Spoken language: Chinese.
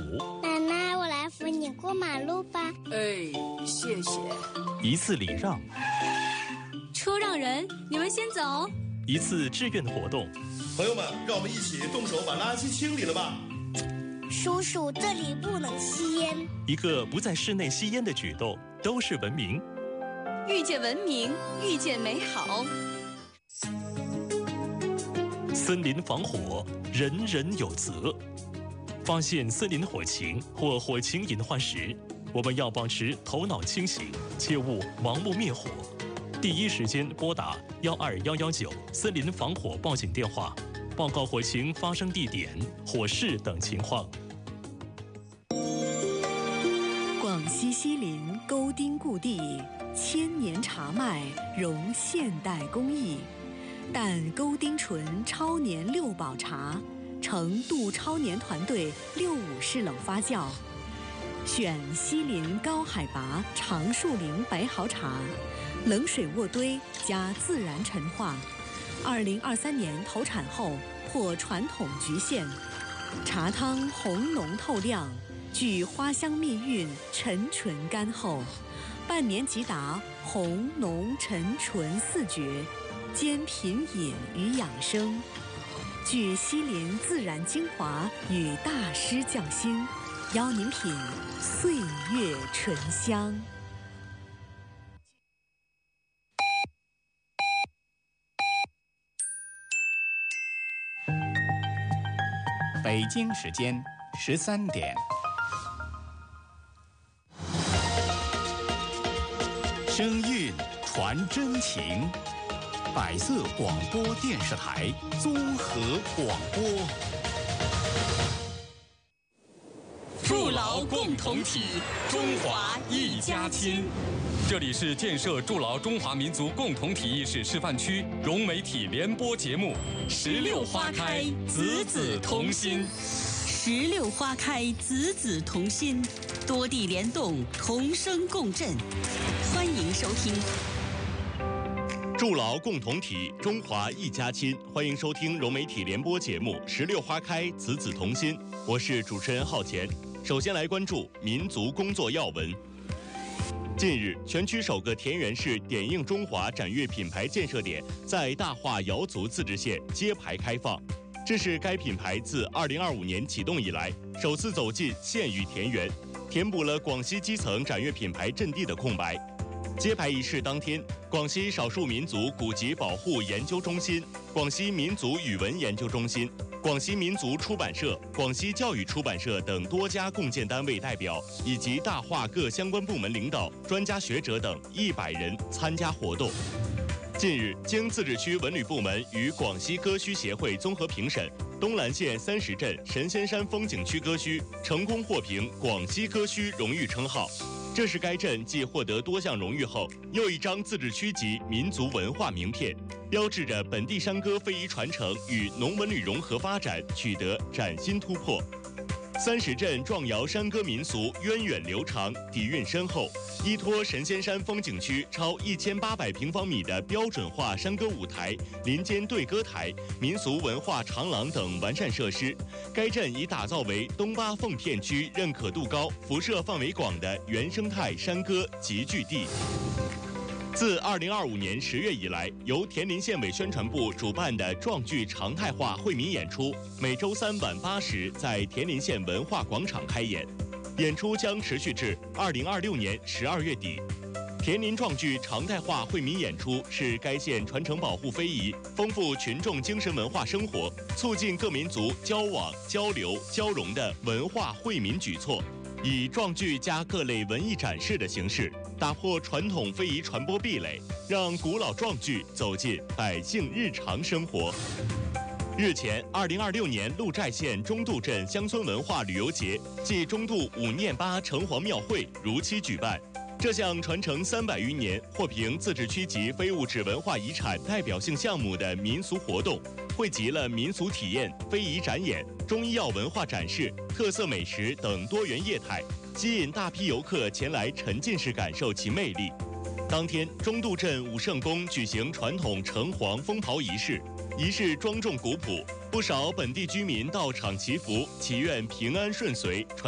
奶奶，我来扶你过马路吧。 哎，谢谢。 一次礼让， 车让人，你们先走。 一次志愿活动， 朋友们，让我们一起动手把垃圾清理了吧。 叔叔，这里不能吸烟。 一个不在室内吸烟的举动，都是文明。 遇见文明，遇见美好。 森林防火，人人有责。发现森林火情或火情隐患时，我们要保持头脑清醒，切勿盲目灭火。第一时间拨打12119森林防火报警电话，报告火情发生地点、火势等情况。 广西西林沟丁故地，千年茶麦融现代工艺，但沟丁醇超年6保茶，成杜超年团队65式冷发酵，选西林高海拔长树林白毫茶，冷水渥堆加自然陈化。2023年投产后破传统局限，茶汤红浓透亮，具花香蜜韵，沉醇甘厚，半年即达红浓沉醇4绝，兼品饮与养生，具西林自然精华与大师匠心，邀您品岁月醇香。 北京时间13点。声韵传真情，百色广播电视台综合广播。 筑牢共同体，中华一家亲。这里是建设筑牢中华民族共同体意识示范区融媒体联播节目《16花开，子子同心》。 16花开，子子同心，多地联动，同声共振。欢迎收听。 筑牢共同体，中华一家亲。欢迎收听融媒体联播节目《16花开，子子同心》。我是主持人浩乾。首先来关注民族工作要闻。近日，全区首个田园式点映中华展越品牌建设点在大化瑶族自治县揭牌开放，这是该品牌自2025年启动以来首次走进县域田园，填补了广西基层展越品牌阵地的空白。揭牌仪式当天，广西少数民族古籍保护研究中心、广西民族语文研究中心、广西民族出版社、广西教育出版社等多家共建单位代表以及大化各相关部门领导、专家学者等100人参加活动。近日，经自治区文旅部门与广西歌须协会综合评审，东兰县30镇神仙山风景区歌须成功获评广西歌须荣誉称号。这是该镇继获得多项荣誉后，又一张自治区级民族文化名片，标志着本地山歌非遗传承与农文旅融合发展取得崭新突破。30镇壮瑶山歌民俗源远流长，底蕴深厚，依托神仙山风景区超1800平方米的标准化山歌舞台、林间对歌台、民俗文化长廊等完善设施，该镇已打造为东八凤片区认可度高、辐射范围广的原生态山歌集聚地。自2025年10月以来，由田林县委宣传部主办的壮剧常态化惠民演出，每周3晚8时在田林县文化广场开演，演出将持续至2026年12月底。田林壮剧常态化惠民演出是该县传承保护非遗、丰富群众精神文化生活、促进各民族交往、交流、交融的文化惠民举措。以壮剧加各类文艺展示的形式，打破传统非遗传播壁垒，让古老壮剧走进百姓日常生活。日前，2026年鹿寨县中渡镇乡村文化旅游节暨中渡5念8城隍庙会如期举办。这项传承300余年、获评自治区级非物质文化遗产代表性项目的民俗活动，汇集了民俗体验、非遗展演、中医药文化展示、特色美食等多元业态，吸引大批游客前来沉浸式感受其魅力。当天，中渡镇武圣宫举行传统城隍封袍仪式，仪式庄重古朴，不少本地居民到场祈福，祈愿平安顺遂。